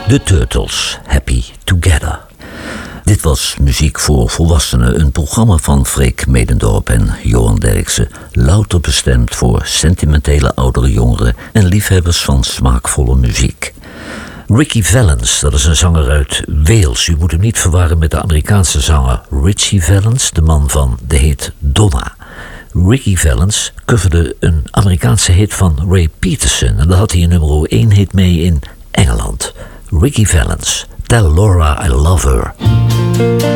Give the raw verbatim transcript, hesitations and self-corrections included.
The Turtles, Happy Together. Dit was Muziek voor Volwassenen, een programma van Freek Medendorp en Johan Derksen. Louter bestemd voor sentimentele oudere jongeren en liefhebbers van smaakvolle muziek. Ricky Valens, dat is een zanger uit Wales. U moet hem niet verwarren met de Amerikaanse zanger Ritchie Valens, de man van de hit Donna. Ricky Valens coverde een Amerikaanse hit van Ray Peterson en daar had hij een nummer één hit mee in Engeland. Ricky Valens, Tell Laura I Love Her.